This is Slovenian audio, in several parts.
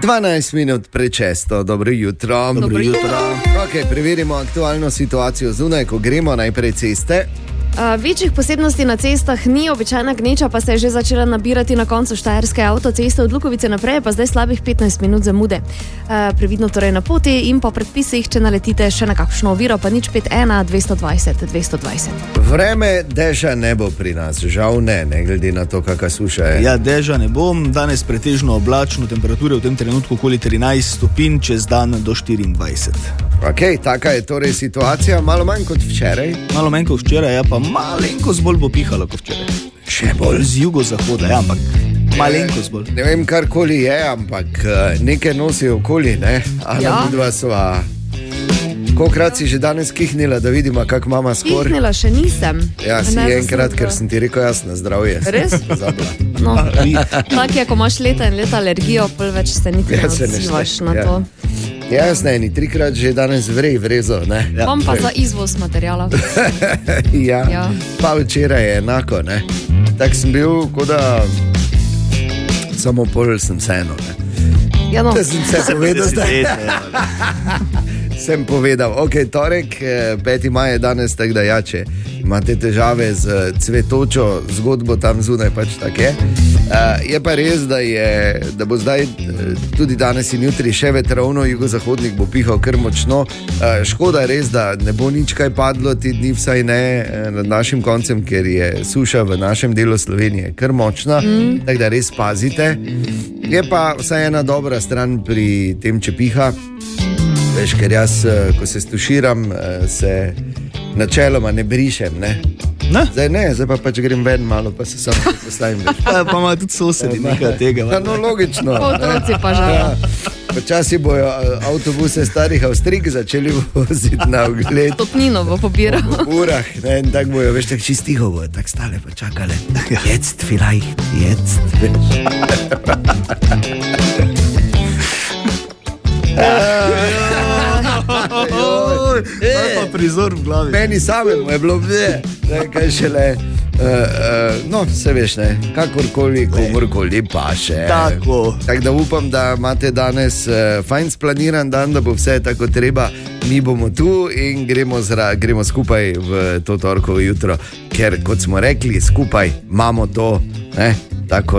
12 minut pred 6. Dobro jutro. Dobro jutro. Okay, preverimo aktualno situacijo zunaj, ko gremo najprej ceste. Večjih posebnosti na cestah ni, običajna gneča pa se je že začela nabirati na koncu Štajerske avtoceste od Lukovice naprej, pa zdaj slabih 15 minut zamude. Previdno torej na poti in po predpisih, če naletite še na kakšno oviro, pa 051 220 220. Vreme deža ne bo pri nas, žal ne glede na to, kakšna suša je. Ja, deža ne bom, danes pretežno oblačno, temperature v tem trenutku okoli 13 stopinj, čez dan do 24. Ok, taka je torej situacija, malo manj kot včeraj. Malo manj kot včeraj, ja, pa malenkost bolj bo pihalo kot včeraj. Še bolj z jugozahoda, ja, ampak malenkost bolj. Ne vem, karkoli je, ampak nekaj nosi okoli, ne? Ana, midva sva. Kolikrat si že danes kihnila, da vidimo, kako mama skor? Kihnila še nisem. Ja, si enkrat, ker sem ti rekel, jaz na zdravje. Res? No, tak je, ko imaš leta in leta alergijo, pol več se niti ne odzivaš na to. Jasne, ni trikrat že danes vrezo, ne? Vam pa za izvoz materijala. Ja, pa včeraj je enako, ne? Tak sem bil, kot da samo pol sem vseeno, ne? Ja, no. Da sem se povedal zdaj. Sem povedal, ok, torek, 5. maj je danes, tako da ja, če imate težave z cvetočo zgodbo tam zunaj, pač tak je. Je pa res, da bo zdaj tudi danes in jutri še vetrovno, jugozahodnik bo pihal kar močno. Škoda je res, da ne bo nič kaj padlo ti dni, vsaj ne nad našim koncem, ker je suša v našem delu Slovenije kar močna, tako da res pazite. Je pa vsaj ena dobra stran pri tem, če piha. Veš, ker jaz, ko se stuširam, se načeloma ne brišem, ne? Zdaj pa pač grem ven malo, pa se samo postavim. Pa ima tudi sosedi nekaj tega. No, logično. Otroci pa žal. Počasi bojo avtobuse starih Avstrijk začeli voziti na ogled. Topnino bo pobiral. V urah, ne, in tak bojo, veš, tak čistiho bojo, tak stale pa čakale. Jetzt vielleicht, jetzt. Pa prizor v glavi. Meni samemu je bilo kaj šele. No, se veš, ne, kakorkoli, komorkoli pa še. Tako da upam, da imate danes fajn splaniran dan, da bo vse tako treba. Mi bomo tu in gremo skupaj v to torkovo jutro, ker kot smo rekli, skupaj imamo to, ne, tako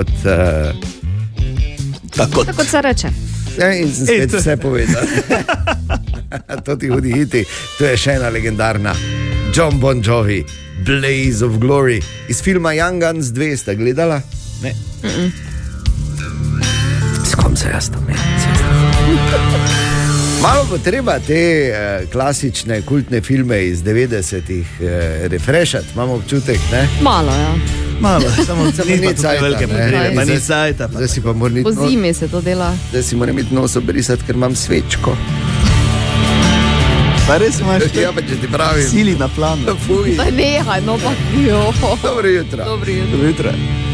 kot se reče. Ja, in sem spet vse povedal. To ti hudi hiti. To je še ena legendarna John Bon Jovi, Blaze of Glory iz filma Young Guns 2. Ste gledala? Ne. S kom se jaz to menim? Malo bo treba te klasične kultne filme iz 90-ih refreshati, imamo občutek, ne? Malo, ja. Malo, samo ni cajta, pa ni cajta. Po zimi se to dela. Zdaj si moram iti nos obrisati, ker imam svečko. Pa res imaš ja, pa če ti pravim. Sili na planu. Fuj. Da nehaj, no pa jo. Dobro jutro. Dobro jutro.